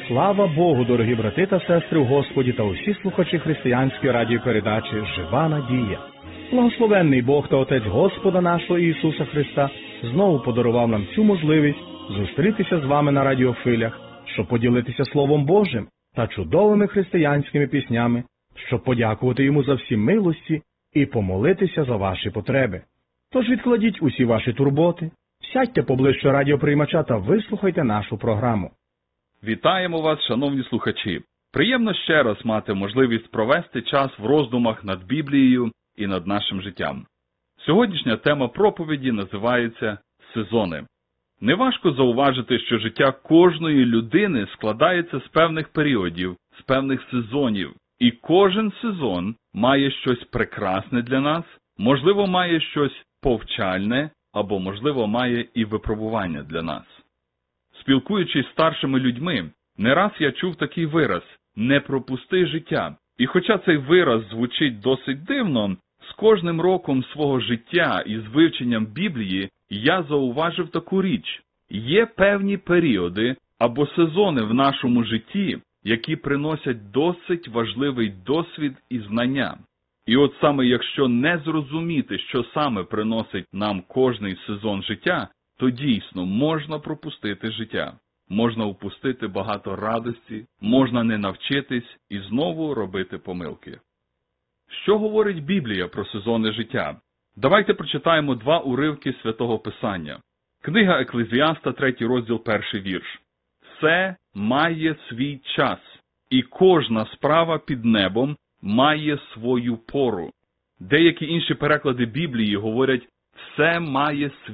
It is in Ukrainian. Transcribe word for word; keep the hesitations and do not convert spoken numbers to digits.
Слава Богу, дорогі брати та сестри в Господі та усі слухачі християнської радіопередачі «Жива надія». Благословенний Бог та Отець Господа нашого Ісуса Христа знову подарував нам цю можливість зустрітися з вами на радіохвилях, щоб поділитися Словом Божим та чудовими християнськими піснями, щоб подякувати Йому за всі милості і помолитися за ваші потреби. Тож відкладіть усі ваші турботи, сядьте поближче радіоприймача та вислухайте нашу програму. Вітаємо вас, шановні слухачі! Приємно ще раз мати можливість провести час в роздумах над Біблією і над нашим життям. Сьогоднішня тема проповіді називається «Сезони». Неважко зауважити, що життя кожної людини складається з певних періодів, з певних сезонів. І кожен сезон має щось прекрасне для нас, можливо, має щось повчальне, або, можливо, має і випробування для нас. Спілкуючись з старшими людьми, не раз я чув такий вираз «не пропусти життя». І хоча цей вираз звучить досить дивно, з кожним роком свого життя і з вивченням Біблії я зауважив таку річ. Є певні періоди або сезони в нашому житті, які приносять досить важливий досвід і знання. І от саме якщо не зрозуміти, що саме приносить нам кожний сезон життя, то дійсно можна пропустити життя. Можна упустити багато радості, можна не навчитись і знову робити помилки. Що говорить Біблія про сезони життя? Давайте прочитаємо два уривки Святого Писання. Книга Еклезіаста, третій розділ, перший вірш. «Все має свій час, і кожна справа під небом має свою пору». Деякі інші переклади Біблії говорять «все має свій